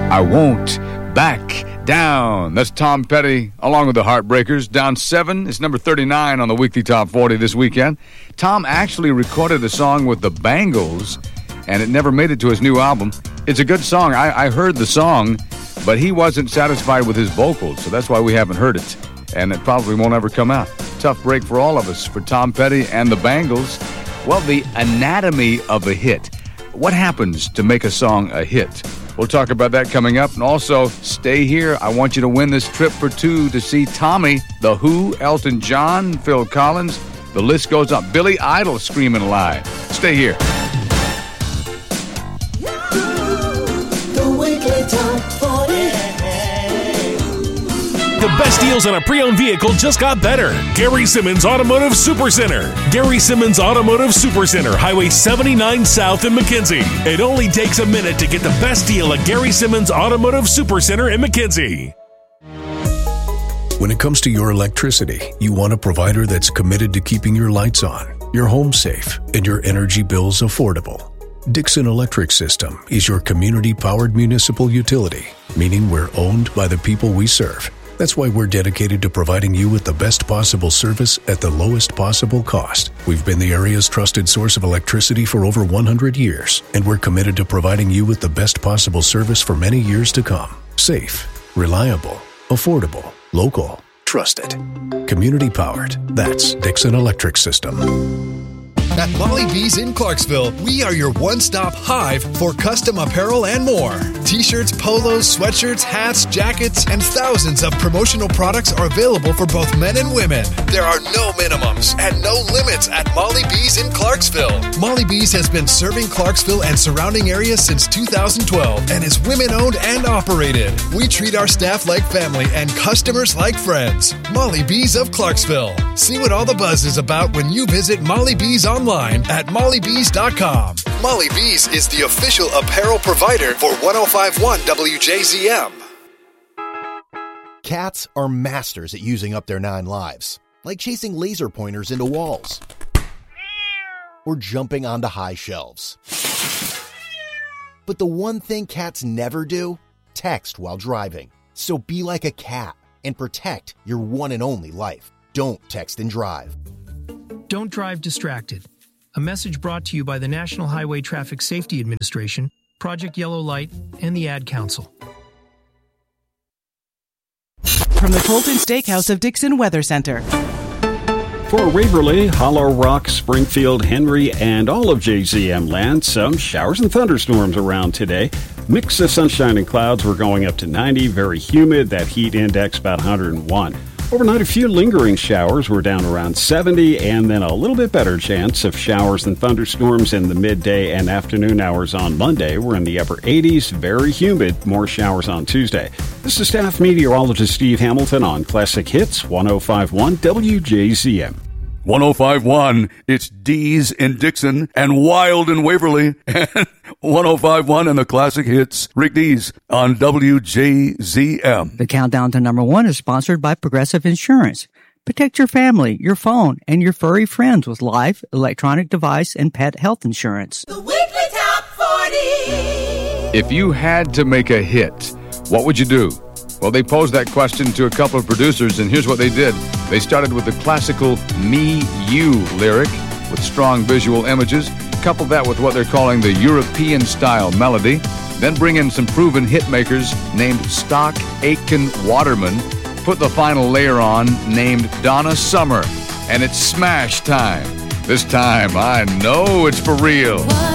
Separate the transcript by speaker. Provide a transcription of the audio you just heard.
Speaker 1: I Won't Back Down. That's Tom Petty along with the Heartbreakers. Down 7. It's number 39 on the weekly Top 40 this weekend. Tom actually recorded a song with the Bangles, and it never made it to his new album. It's a good song. I heard the song, but he wasn't satisfied with his vocals, so that's why we haven't heard it. And it probably won't ever come out. Tough break for all of us, for Tom Petty and the Bangles. Well, the anatomy of a hit. What happens to make a song a hit? We'll talk about that coming up. And also, stay here. I want you to win this trip for two to see Tommy, The Who, Elton John, Phil Collins. The list goes on. Billy Idol, Screaming Alive. Stay here.
Speaker 2: The weekly Top 40.
Speaker 3: The best deals on a pre-owned vehicle just got better. Gary Simmons Automotive Supercenter. Gary Simmons Automotive Supercenter, Highway 79 South in McKenzie. It only takes a minute to get the best deal at Gary Simmons Automotive Supercenter in McKenzie.
Speaker 4: When it comes to your electricity, you want a provider that's committed to keeping your lights on, your home safe, and your energy bills affordable. Dixon Electric System is your community-powered municipal utility, meaning we're owned by the people we serve. That's why we're dedicated to providing you with the best possible service at the lowest possible cost. We've been the area's trusted source of electricity for over 100 years, and we're committed to providing you with the best possible service for many years to come. Safe, reliable, affordable, local, trusted. Community-powered. That's Dixon Electric System.
Speaker 5: At Molly B's in Clarksville, we are your one-stop hive for custom apparel and more. T-shirts, polos, sweatshirts, hats, jackets, and thousands of promotional products are available for both men and women. There are no minimums and no limits at Molly B's in Clarksville. Molly B's has been serving Clarksville and surrounding areas since 2012 and is women-owned and operated. We treat our staff like family and customers like friends. Molly B's of Clarksville. See what all the buzz is about when you visit Molly B's online at mollybees.com. Molly Bees is the official apparel provider for 105.1 WJZM.
Speaker 6: Cats are masters at using up their 9 lives, like chasing laser pointers into walls or jumping onto high shelves. But the one thing cats never do, text while driving. So be like a cat and protect your one and only life. Don't text and drive.
Speaker 7: Don't drive distracted. A message brought to you by the National Highway Traffic Safety Administration, Project Yellow Light, and the Ad Council.
Speaker 8: From the Colton Steakhouse of Dixon Weather Center.
Speaker 9: For Waverly, Hollow Rock, Springfield, Henry, and all of JZM land, some showers and thunderstorms around today. Mix of sunshine and clouds. We're going up to 90, very humid. That heat index about 101. Overnight, a few lingering showers. We're down around 70, and then a little bit better chance of showers and thunderstorms in the midday and afternoon hours on Monday. We're in the upper 80s, very humid, more showers on Tuesday. This is staff meteorologist Steve Hamilton on Classic Hits 105.1 WJZM.
Speaker 10: 105.1, it's D's in Dixon and Wild in Waverly. And 105.1 and the Classic Hits, Rick D's on WJZM.
Speaker 11: The countdown to number 1 is sponsored by Progressive Insurance. Protect your family, your phone, and your furry friends with life, electronic device, and pet health insurance.
Speaker 2: The weekly Top 40.
Speaker 1: If you had to make a hit, what would you do? Well, they posed that question to a couple of producers, and here's what they did. They started with the classical Me, You lyric with strong visual images, couple that with what they're calling the European-style melody, then bring in some proven hit makers named Stock Aitken Waterman, put the final layer on named Donna Summer, and it's smash time. This time, I know it's for real.